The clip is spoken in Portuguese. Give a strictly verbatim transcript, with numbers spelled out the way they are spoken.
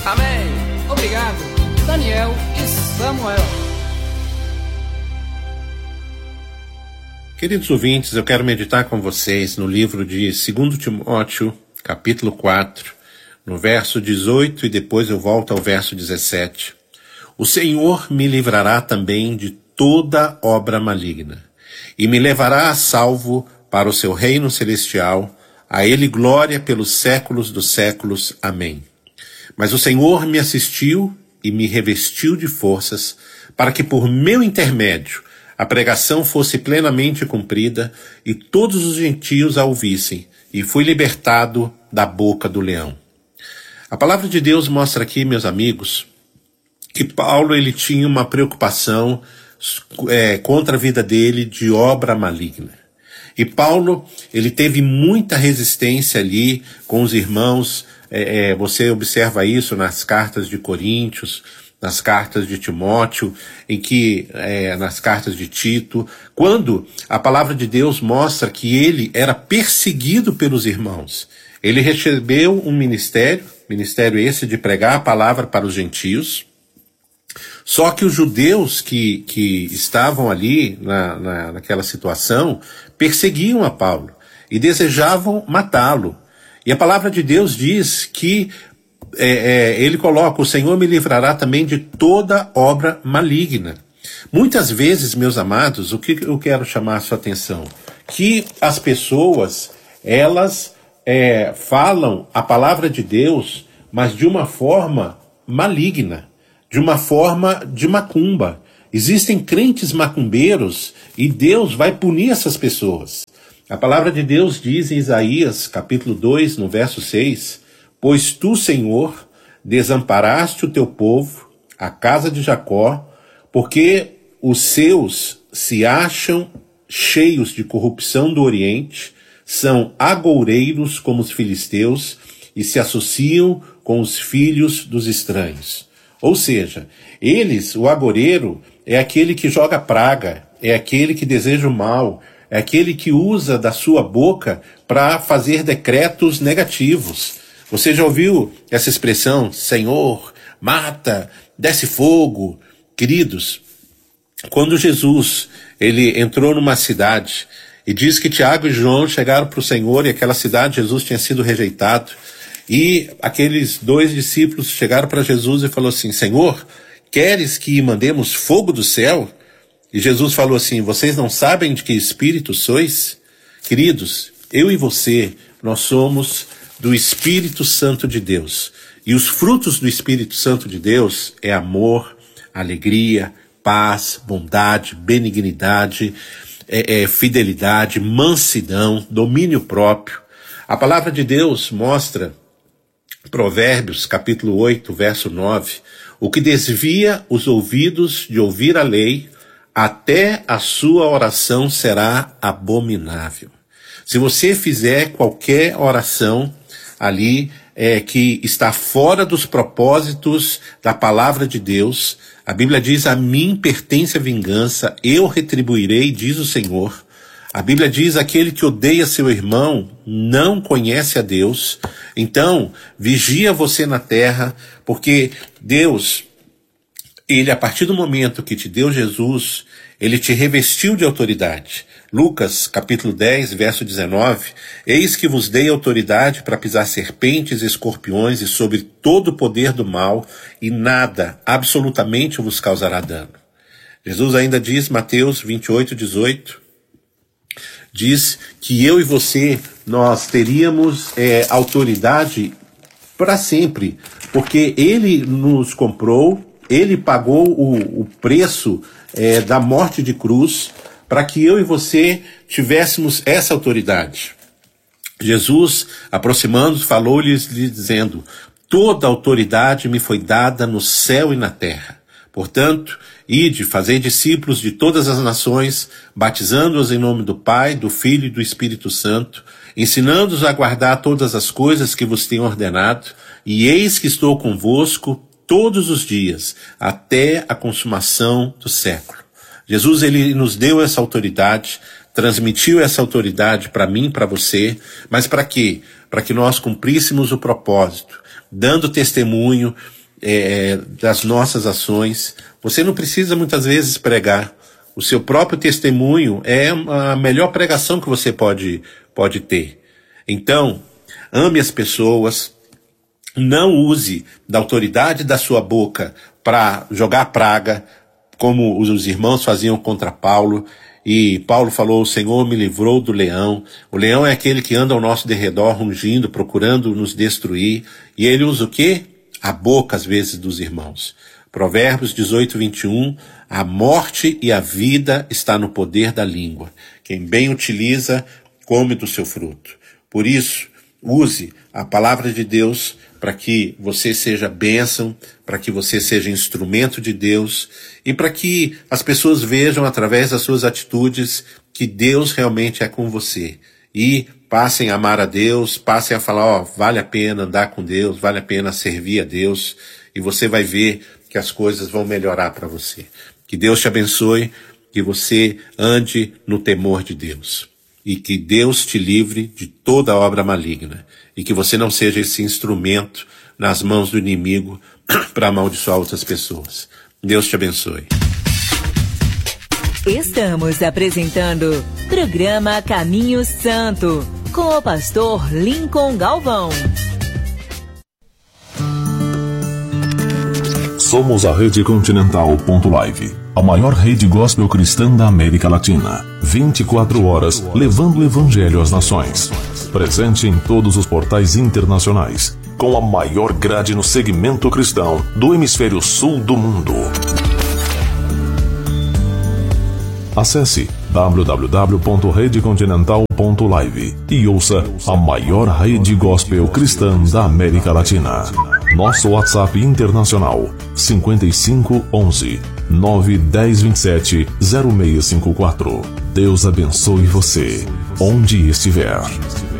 Amém. Obrigado, Daniel e Samuel. Queridos ouvintes, eu quero meditar com vocês no livro de segundo Timóteo, capítulo quatro, no verso dezoito, e depois eu volto ao verso dezessete. O Senhor me livrará também de toda obra maligna, e me levará a salvo para o seu reino celestial. A ele glória pelos séculos dos séculos. Amém. Mas o Senhor me assistiu e me revestiu de forças, para que por meu intermédio a pregação fosse plenamente cumprida e todos os gentios a ouvissem, e fui libertado da boca do leão. A palavra de Deus mostra aqui, meus amigos, que Paulo ele tinha uma preocupação é, contra a vida dele de obra maligna. E Paulo ele teve muita resistência ali com os irmãos. É, é, você observa isso nas cartas de Coríntios, nas cartas de Timóteo, em que, é, nas cartas de Tito, quando a palavra de Deus mostra que ele era perseguido pelos irmãos. Ele recebeu um ministério, ministério esse de pregar a palavra para os gentios, só que os judeus que, que estavam ali na, na, naquela situação perseguiam a Paulo e desejavam matá-lo. E a palavra de Deus diz que É, é, ele coloca: o Senhor me livrará também de toda obra maligna. Muitas vezes, meus amados, o que eu quero chamar a sua atenção? Que as pessoas, elas é, falam a palavra de Deus, mas de uma forma maligna, de uma forma de macumba. Existem crentes macumbeiros e Deus vai punir essas pessoas. A palavra de Deus diz em Isaías, capítulo dois, no verso seis... Pois tu, Senhor, desamparaste o teu povo, a casa de Jacó, porque os seus se acham cheios de corrupção do Oriente, são agoureiros como os filisteus e se associam com os filhos dos estranhos. Ou seja, eles, o agoureiro, é aquele que joga praga, é aquele que deseja o mal, é aquele que usa da sua boca para fazer decretos negativos. Você já ouviu essa expressão, Senhor, mata, desce fogo? Queridos, quando Jesus ele entrou numa cidade e diz que Tiago e João chegaram para o Senhor, e aquela cidade Jesus tinha sido rejeitado, e aqueles dois discípulos chegaram para Jesus e falaram assim: Senhor, queres que mandemos fogo do céu? E Jesus falou assim: vocês não sabem de que espírito sois? Queridos, eu e você, nós somos do Espírito Santo de Deus. E os frutos do Espírito Santo de Deus é amor, alegria, paz, bondade, benignidade, é, é, fidelidade, mansidão, domínio próprio. A palavra de Deus mostra, Provérbios, capítulo oito, verso nove, o que desvia os ouvidos de ouvir a lei, até a sua oração será abominável. Se você fizer qualquer oração ali é, que está fora dos propósitos da palavra de Deus, a Bíblia diz: a mim pertence a vingança, eu retribuirei, diz o Senhor. A Bíblia diz: aquele que odeia seu irmão não conhece a Deus. Então, vigia você na terra, porque Deus, ele, a partir do momento que te deu Jesus, ele te revestiu de autoridade. Lucas, capítulo dez, verso dezenove, eis que vos dei autoridade para pisar serpentes e escorpiões e sobre todo o poder do mal, e nada, absolutamente, vos causará dano. Jesus ainda diz, Mateus vinte e oito, dezoito, diz que eu e você, nós teríamos é, autoridade para sempre, porque ele nos comprou, ele pagou o, o preço é, da morte de cruz, para que eu e você tivéssemos essa autoridade. Jesus, aproximando-se, falou-lhes dizendo: toda autoridade me foi dada no céu e na terra. Portanto, ide, fazei discípulos de todas as nações, batizando-os em nome do Pai, do Filho e do Espírito Santo, ensinando-os a guardar todas as coisas que vos tenho ordenado, e eis que estou convosco todos os dias, até a consumação do século. Jesus, ele nos deu essa autoridade, transmitiu essa autoridade para mim, para você, mas para quê? Para que nós cumpríssemos o propósito dando testemunho é, das nossas ações. Você não precisa muitas vezes pregar. O seu próprio testemunho é a melhor pregação que você pode, pode ter. Então, ame as pessoas, não use da autoridade da sua boca para jogar praga, como os irmãos faziam contra Paulo. E Paulo falou, o Senhor me livrou do leão. O leão é aquele que anda ao nosso derredor, rugindo, procurando nos destruir. E ele usa o quê? A boca, às vezes, dos irmãos. Provérbios dezoito, vinte e um, a morte e a vida está no poder da língua. Quem bem utiliza, come do seu fruto. Por isso, use a palavra de Deus para que você seja bênção, para que você seja instrumento de Deus e para que as pessoas vejam através das suas atitudes que Deus realmente é com você. E passem a amar a Deus, passem a falar, ó, vale a pena andar com Deus, vale a pena servir a Deus, e você vai ver que as coisas vão melhorar para você. Que Deus te abençoe, que você ande no temor de Deus. E que Deus te livre de toda obra maligna. E que você não seja esse instrumento nas mãos do inimigo para amaldiçoar outras pessoas. Deus te abençoe. Estamos apresentando programa Caminho Santo, com o pastor Lincoln Galvão. Somos a Rede Continental ponto live, a maior rede gospel cristã da América Latina. vinte e quatro horas levando o evangelho às nações. Presente em todos os portais internacionais, com a maior grade no segmento cristão do hemisfério sul do mundo. Acesse w w w ponto rede continental ponto live e ouça a maior rede gospel cristã da América Latina. Nosso WhatsApp internacional cinco cinco um um nove um zero dois sete zero seis cinco quatro. Deus abençoe você, onde estiver.